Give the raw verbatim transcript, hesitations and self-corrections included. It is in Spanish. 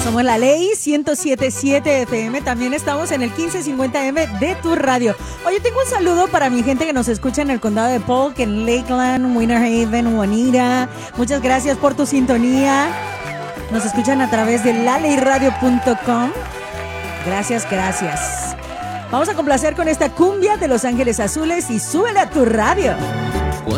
Somos La Ley ciento siete punto siete F M. También estamos en el quince cincuenta M de tu radio. Oye, tengo un saludo para mi gente que nos escucha en el condado de Polk, en Lakeland, Winter Haven, Juanita. Muchas gracias por tu sintonía. Nos escuchan a través de la ley radio punto com. Gracias, gracias. Vamos a complacer con esta cumbia de Los Ángeles Azules y súbele a tu radio.